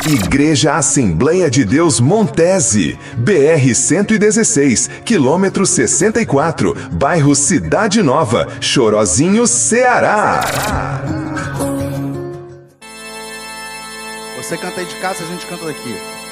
Igreja Assembleia de Deus Montese, BR-116, quilômetro 64, bairro Cidade Nova, Chorozinho, Ceará. Você canta aí de casa, a gente canta daqui.